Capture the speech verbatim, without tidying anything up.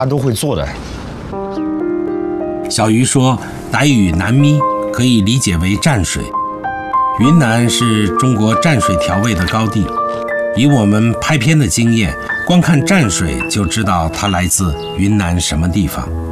他都会做的。 小鱼说，傣语南咪可以理解为蘸水。云南是中国蘸水调味的高地，以我们拍片的经验，光看蘸水就知道它来自云南什么地方。